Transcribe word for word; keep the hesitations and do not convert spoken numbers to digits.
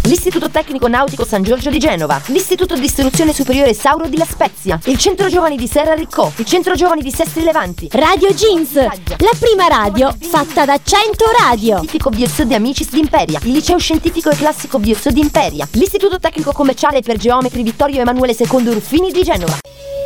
l'Istituto Tecnico Nautico San Giorgio di Genova, l'Istituto di Istruzione Superiore Sauro di La Spezia, il Centro Giovani di Serra Riccò, il Centro Giovani di Sestri Levanti, Radio Jeans, la prima radio fatta da cento radio. Scientifico Bios di Amicis di Imperia, il Liceo Scientifico e Classico Bios di Imperia, l'Istituto Tecnico Commerciale per Geometri Vittorio Emanuele secondo Ruffini di Genova.